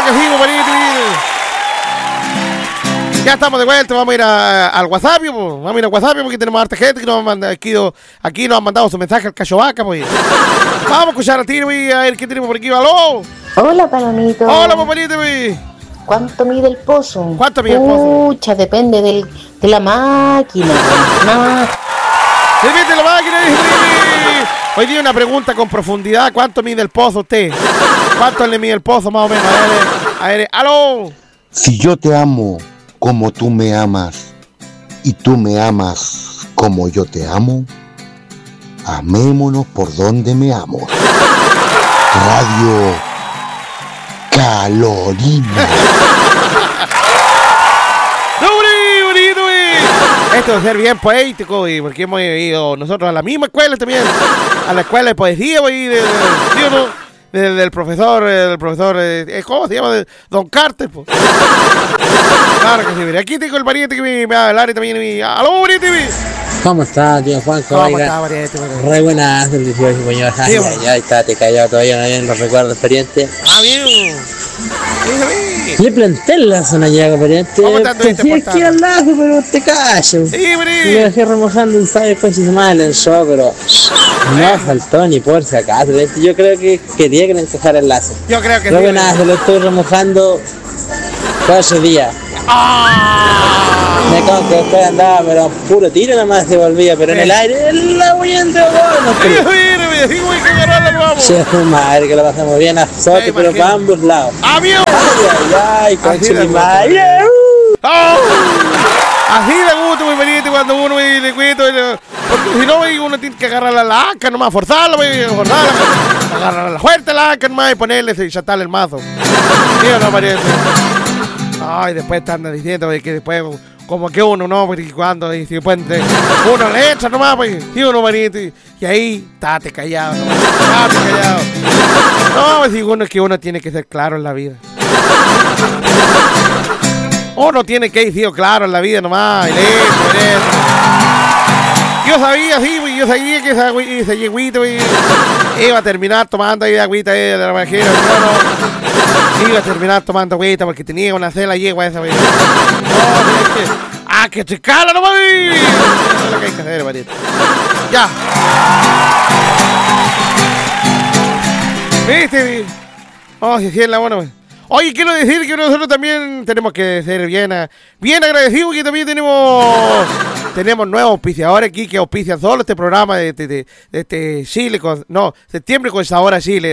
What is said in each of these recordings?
que sí, compadrito. Ya estamos de vuelta, vamos a ir al WhatsApp, pues. Vamos a ir al WhatsApp porque tenemos harta gente que nos manda, aquí nos han mandado su mensaje al Cachovaca, pues. Vamos a escuchar a ti, pues, a ver qué tenemos por aquí. ¡Aló! Hola, Palomito. Hola, compadrito, pues. ¿Cuánto mide el pozo? ¿Cuánto mide el pozo? Pucha, depende de la máquina. Depende de la máquina, hoy día una pregunta con profundidad. ¿Cuánto mide el pozo usted? ¿Cuánto le mide el pozo más o menos? A ver, ¡aló! Si yo te amo como tú me amas y tú me amas como yo te amo, amémonos por donde me amo. Radio Calorina. Bonito, esto debe ser bien poético, porque hemos ido nosotros a la misma escuela también, a la escuela de poesía, del profesor, ¿cómo se llama? Don Carter, pues. Claro que sí, mire, aquí tengo el pariente que me va a hablar y también ¡aló, pariente! ¿Cómo está, tío Juan? ¿Cómo está, pariente? Re buenas, el 18, señor. Ya está, te callado todavía, no bien los recuerdos, pariente. Ah, bien. Le planté el lazo no llega, pariente. ¿Cómo te anduviste sí, aquí al lazo, pero te callo. Sí, pariente. Me dejé remojando un sabe después si se mal el show, pero no faltó ni por si acaso. Yo creo que quería que le encajara el lazo. Yo creo que sí. Pero nada, se lo estoy remojando 4 días. Me consta que después andaba, pero puro tiro nada más se volvía, pero en el aire, la voy a entrar, sí, madre, que lo pasamos bien a sote, pero para ambos lados. ¡Amigo! Ay, concha mi madre. Así de gusto, muy bonito, cuando uno le cuento, porque si no, uno tiene que agarrar la laca nomás, forzarla, agarrar fuerte la laca nomás y ponerle y chatarle el mazo. ¿Sí o no, pariente? Ay, después están diciendo que después, como que uno no, porque cuando y si después uno le echa nomás, pues, y uno manito, y ahí, estate callado, estate callado. No, pues, uno es que uno tiene que ser claro en la vida. Uno tiene que ir sido claro en la vida nomás, y listo. Yo sabía, sí, pues, yo sabía que ese yeguito iba a terminar tomando ahí agüita de la bajera, iba a terminar tomando agüita porque tenía una cela yegua esa, no, que checarla nomás, eso es lo que hay que hacer, manito. Ya. ¿Viste? Oh, si es la buena, pues. Oye, quiero decir que nosotros también tenemos que ser bien agradecidos, que también tenemos nuevos auspiciadores aquí que auspician solo este programa de Chile, septiembre con sabor a Chile.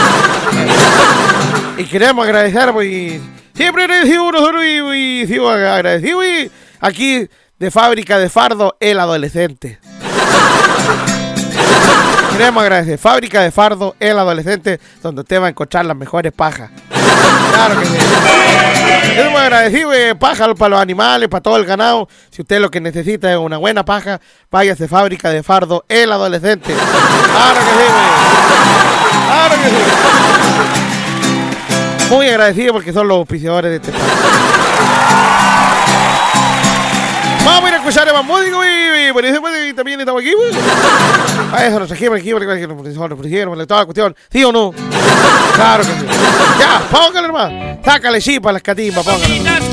Y queremos agradecer, pues, siempre agradecidos nosotros y sigo agradecido aquí de Fábrica de Fardo, el adolescente. Queremos agradecer Fábrica de Fardo, el adolescente, donde usted va a encontrar las mejores pajas. Claro que sí. Queremos agradecer paja para los animales, para todo el ganado. Si usted lo que necesita es una buena paja, váyase Fábrica de Fardo, el adolescente. Claro que sí, claro que sí. Muy agradecido porque son los auspiciadores de este país. Vamos a ir a escuchar a más músico y por eso también estamos aquí, güey. A eso nos trajimos aquí porque nos ofrecieron toda la cuestión. ¿Sí o no? Claro que sí. Ya, póngale hermano. Sácale chipa a las catimbas, póngale.